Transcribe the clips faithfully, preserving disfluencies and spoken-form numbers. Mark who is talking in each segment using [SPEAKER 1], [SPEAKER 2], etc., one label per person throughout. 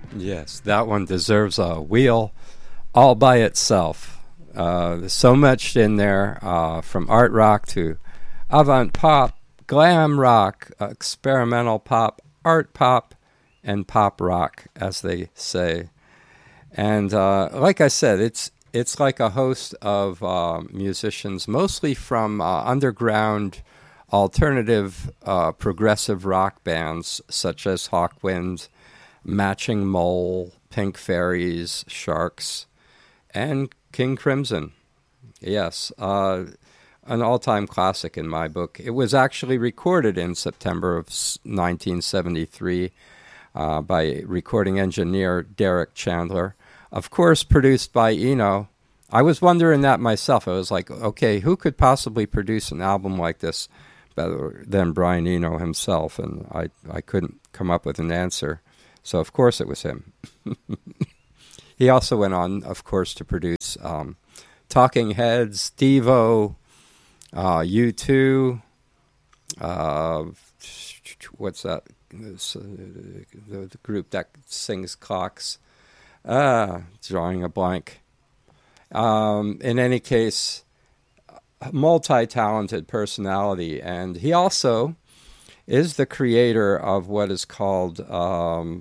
[SPEAKER 1] Yes, that one deserves a wheel all by itself. Uh, there's so much in there, uh, from art rock to avant pop, glam rock, uh, experimental pop, art pop, and pop rock, as they say. And uh, like I said, it's it's like a host of uh, musicians, mostly from uh, underground alternative uh, progressive rock bands such as Hawkwind, Matching Mole, Pink Fairies, Sharks, and King Crimson. Yes, uh, an all-time classic in my book. It was actually recorded in September of nineteen seventy-three uh, by recording engineer Derek Chandler. Of course, produced by Eno. I was wondering that myself. I was like, okay, who could possibly produce an album like this better than Brian Eno himself? And I, I couldn't come up with an answer. So, of course, it was him. He also went on, of course, to produce um, Talking Heads, Devo, uh, U two, uh, what's that? This, uh, the, the group that sings Clocks. Ah, drawing a blank. Um, in any case, multi-talented personality. And he also is the creator of what is called... Um,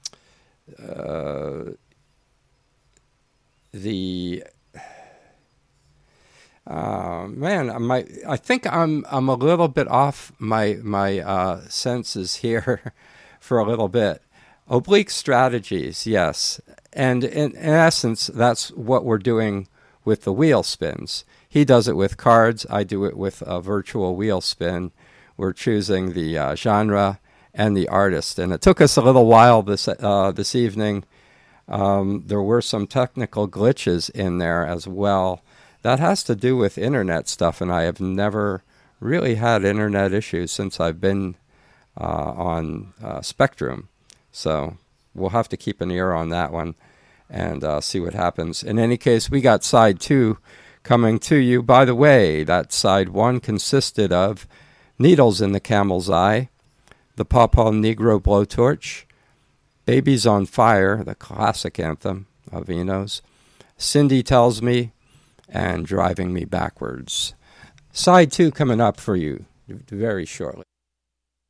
[SPEAKER 1] uh, the uh, man, my I think I'm I'm a little bit off my my uh, senses here for a little bit. Oblique strategies, yes, and in, in essence, that's what we're doing with the wheel spins. He does it with cards. I do it with a virtual wheel spin. We're choosing the uh, genre and the artist, and it took us a little while this uh, this evening. Um, there were some technical glitches in there as well. That has to do with internet stuff, and I have never really had internet issues since I've been uh, on uh, Spectrum. So we'll have to keep an ear on that one and uh, see what happens. In any case, we got side two coming to you. By the way, that side one consisted of Needles in the Camel's Eye, the Paw Paw Negro Blowtorch, Baby's on Fire, the classic anthem of Eno's, Cindy Tells Me, and Driving Me Backwards. Side two coming up for you very shortly.